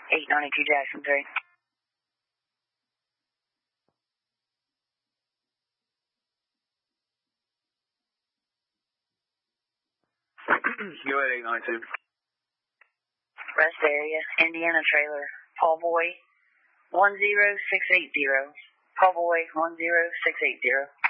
892 Jackson 3. Go ahead, 892. Rest area, Indiana trailer, Paul Boy 10680. Paul Boy 10680.